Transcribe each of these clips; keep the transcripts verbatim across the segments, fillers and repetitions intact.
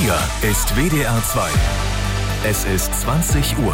Hier ist W D R zwei. Es ist zwanzig Uhr.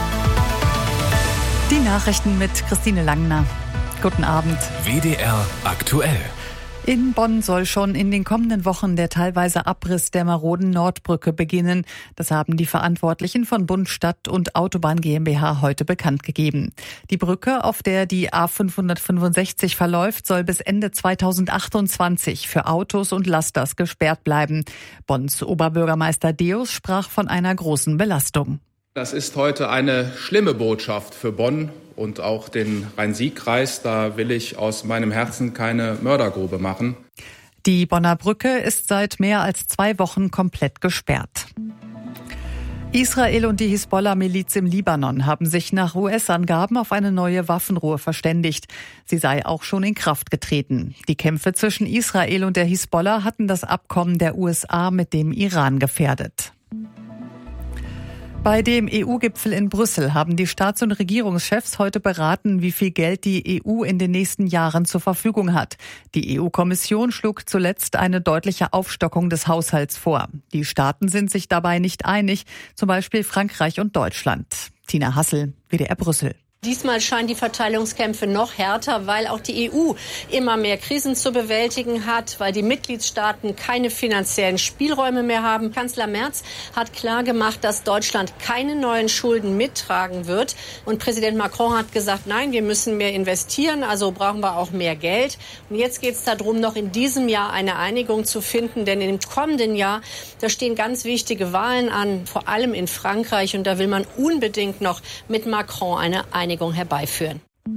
Die Nachrichten mit Christine Langner. Guten Abend. W D R aktuell. In Bonn soll schon in den kommenden Wochen der teilweise Abriss der maroden Nordbrücke beginnen. Das haben die Verantwortlichen von Bund, Stadt und Autobahn GmbH heute bekannt gegeben. Die Brücke, auf der die A fünfhundertfünfundsechzig verläuft, soll bis Ende zweitausendachtundzwanzig für Autos und Lasters gesperrt bleiben. Bonns Oberbürgermeister Deus sprach von einer großen Belastung. Das ist heute eine schlimme Botschaft für Bonn und auch den Rhein-Sieg-Kreis. Da will ich aus meinem Herzen keine Mördergrube machen. Die Bonner Brücke ist seit mehr als zwei Wochen komplett gesperrt. Israel und die Hisbollah-Miliz im Libanon haben sich nach U S-Angaben auf eine neue Waffenruhe verständigt. Sie sei auch schon in Kraft getreten. Die Kämpfe zwischen Israel und der Hisbollah hatten das Abkommen der U S A mit dem Iran gefährdet. Bei dem E U-Gipfel in Brüssel haben die Staats- und Regierungschefs heute beraten, wie viel Geld die E U in den nächsten Jahren zur Verfügung hat. Die E U-Kommission schlug zuletzt eine deutliche Aufstockung des Haushalts vor. Die Staaten sind sich dabei nicht einig, zum Beispiel Frankreich und Deutschland. Tina Hassel, W D R Brüssel. Diesmal scheinen die Verteilungskämpfe noch härter, weil auch die E U immer mehr Krisen zu bewältigen hat, weil die Mitgliedstaaten keine finanziellen Spielräume mehr haben. Kanzler Merz hat klargemacht, dass Deutschland keine neuen Schulden mittragen wird. Und Präsident Macron hat gesagt, nein, wir müssen mehr investieren, also brauchen wir auch mehr Geld. Und jetzt geht es darum, noch in diesem Jahr eine Einigung zu finden, denn im kommenden Jahr, da stehen ganz wichtige Wahlen an, vor allem in Frankreich. Und da will man unbedingt noch mit Macron eine Einigung herbeiführen.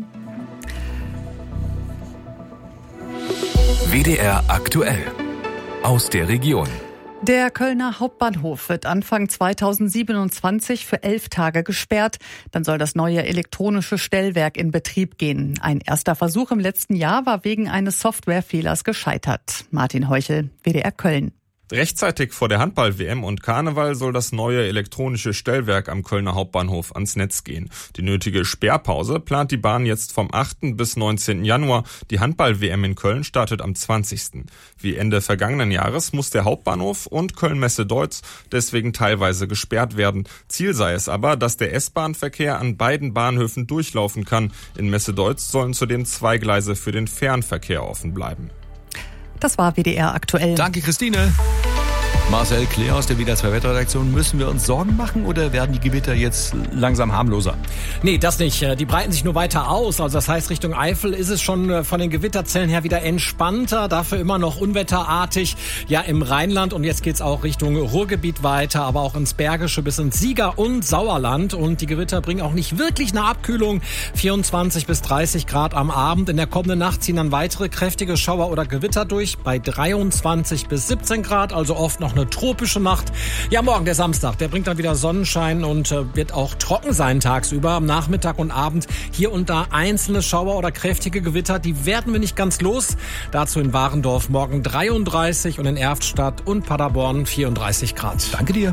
W D R aktuell. Aus der Region. Der Kölner Hauptbahnhof wird Anfang zweitausendsiebenundzwanzig für elf Tage gesperrt. Dann soll das neue elektronische Stellwerk in Betrieb gehen. Ein erster Versuch im letzten Jahr war wegen eines Softwarefehlers gescheitert. Martin Heuchel, W D R Köln. Rechtzeitig vor der Handball-W M und Karneval soll das neue elektronische Stellwerk am Kölner Hauptbahnhof ans Netz gehen. Die nötige Sperrpause plant die Bahn jetzt vom achten bis neunzehnten Januar. Die Handball-W M in Köln startet am zwanzigsten Wie Ende vergangenen Jahres muss der Hauptbahnhof und Köln-Messe-Deutz deswegen teilweise gesperrt werden. Ziel sei es aber, dass der S-Bahn-Verkehr an beiden Bahnhöfen durchlaufen kann. In Messe-Deutz sollen zudem zwei Gleise für den Fernverkehr offen bleiben. Das war W D R aktuell. Danke, Christine. Marcel Claire aus der W D R zwei Wetterredaktion. Müssen wir uns Sorgen machen oder werden die Gewitter jetzt langsam harmloser? Nee, das nicht. Die breiten sich nur weiter aus. Also das heißt, Richtung Eifel ist es schon von den Gewitterzellen her wieder entspannter. Dafür immer noch unwetterartig. Ja, im Rheinland. Und jetzt geht's auch Richtung Ruhrgebiet weiter, aber auch ins Bergische bis ins Sieger- und Sauerland. Und die Gewitter bringen auch nicht wirklich eine Abkühlung. vierundzwanzig bis dreißig Grad am Abend. In der kommenden Nacht ziehen dann weitere kräftige Schauer oder Gewitter durch. Bei dreiundzwanzig bis siebzehn Grad, also oft noch eine tropische Nacht. Ja, morgen der Samstag, der bringt dann wieder Sonnenschein und äh, wird auch trocken sein tagsüber. Am Nachmittag und Abend hier und da einzelne Schauer oder kräftige Gewitter, die werden wir nicht ganz los. Dazu in Warendorf morgen dreiunddreißig und in Erftstadt und Paderborn vierunddreißig Grad. Danke dir.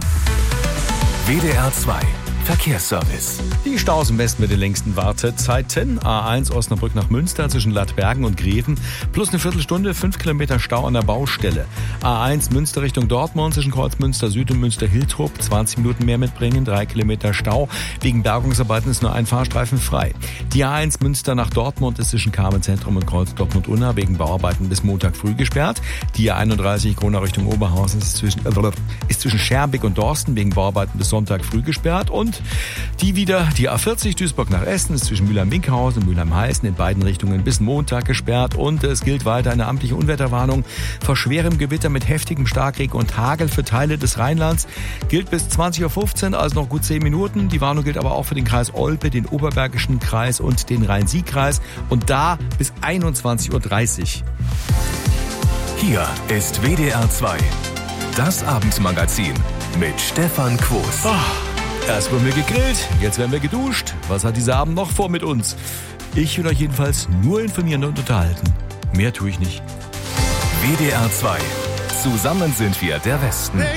W D R zwei Verkehrsservice. Die Staus im Westen mit den längsten Wartezeiten. A eins Osnabrück nach Münster zwischen Lattbergen und Greven. Plus eine Viertelstunde, fünf Kilometer Stau an der Baustelle. A eins Münster Richtung Dortmund zwischen Kreuzmünster Süd und Münster-Hiltrup. zwanzig Minuten mehr mitbringen, drei Kilometer Stau. Wegen Bergungsarbeiten ist nur ein Fahrstreifen frei. Die A eins Münster nach Dortmund ist zwischen Carmen-Zentrum und Kreuz Dortmund-Unna wegen Bauarbeiten bis Montag früh gesperrt. Die A einunddreißig Gronau Richtung Oberhausen ist zwischen, äh, ist zwischen Scherbeck und Dorsten wegen Bauarbeiten bis Sonntag früh gesperrt. Und die wieder, die A vierzig Duisburg nach Essen ist zwischen Mülheim-Winkhausen und Mülheim-Heißen in beiden Richtungen bis Montag gesperrt. Und es gilt weiter eine amtliche Unwetterwarnung vor schwerem Gewitter mit heftigem Starkregen und Hagel für Teile des Rheinlands. Gilt bis zwanzig Uhr fünfzehn, also noch gut zehn Minuten. Die Warnung gilt aber auch für den Kreis Olpe, den Oberbergischen Kreis und den Rhein-Sieg-Kreis. Und da bis einundzwanzig Uhr dreißig. Hier ist W D R zwei. Das Abendmagazin mit Stefan Quos. Oh. Erst wurden wir gegrillt, jetzt werden wir geduscht. Was hat dieser Abend noch vor mit uns? Ich will euch jedenfalls nur informieren und unterhalten. Mehr tue ich nicht. W D R zwei. Zusammen sind wir der Westen.